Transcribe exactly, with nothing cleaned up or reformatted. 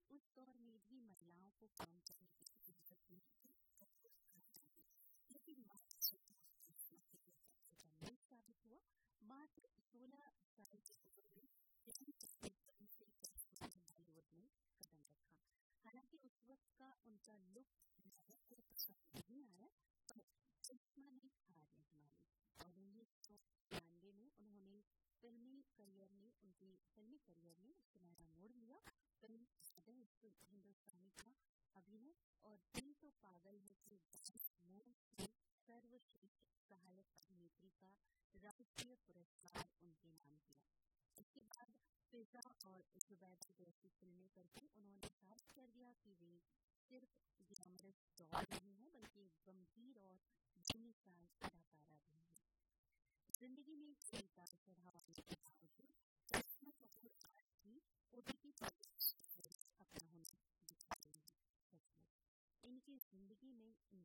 उस दौर में भी महिलाओं को काम करने की इजाजत नहीं थी, लेकिन नहीं साबित हुआ। मात्र सोलह साल की उम्र में बॉलीवुड में कदम रखा। हालांकि उस वक्त का उनका लुक पसंद नहीं आया, पर चश्मा ने हार नहीं मानी और उन्नीस सौ बानवे में उन्होंने फिल्मी करियर में उनकी फिल्मी करियर में सुनहरा मोड़ लिया। फिल्म हिंदुस्तानी का अभिनय और दिल तो पागल है कि मोड़ से सर्वश्रेष्ठ सहायक अभिनेत्री का राष्ट्रीय पुरस्कार उनके नाम किया। इसके बाद फिजा और जुबैदा जैसी फिल्में करके उन्होंने साबित कर दिया कि वे सिर्फ ग्लैमरस डॉल नहीं है, बल्कि एक गंभीर और बेमिसाल अदाकारा भी है। जिंदगी में कई उतार चढ़ाव आने के बावजूद करिश्मा कपूर आज भी ओटीटी पर अपना हुनर दिखा रही है। इनकी जिंदगी में